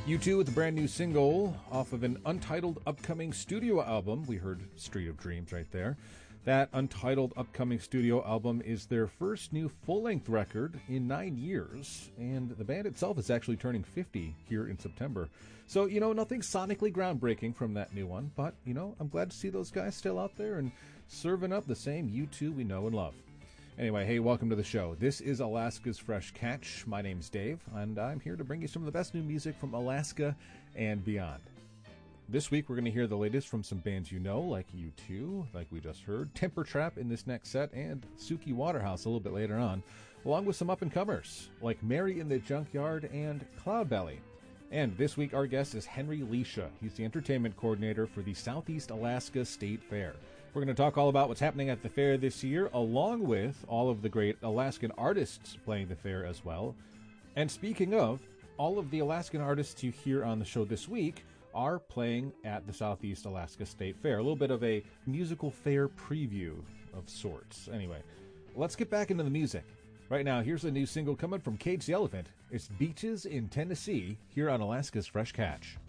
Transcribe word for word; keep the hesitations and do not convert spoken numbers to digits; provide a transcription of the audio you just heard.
U two with a brand new single off of an untitled upcoming studio album. We heard Street of Dreams right there. That untitled upcoming studio album is their first new full-length record in nine years, and the band itself is actually turning fifty here in September. So, you know, nothing sonically groundbreaking from that new one, but, you know, I'm glad to see those guys still out there and serving up the same U two we know and love. Anyway, hey, welcome to the show. This is Alaska's Fresh Catch. My name's Dave, and I'm here to bring you some of the best new music from Alaska and beyond. This week, we're going to hear the latest from some bands you know, like U two, like we just heard, Temper Trap in this next set, and Suki Waterhouse a little bit later on, along with some up-and-comers, like Mary in the Junkyard and Cloudbelly. And this week, our guest is Henry Leisha. He's the entertainment coordinator for the Southeast Alaska State Fair. We're going to talk all about what's happening at the fair this year, along with all of the great Alaskan artists playing the fair as well. And speaking of, all of the Alaskan artists you hear on the show this week are playing at the Southeast Alaska State Fair. A little bit of a musical fair preview of sorts. Anyway, let's get back into the music. Right now, here's a new single coming from Cage the Elephant. It's Beaches in Tennessee, here on Alaska's Fresh Catch.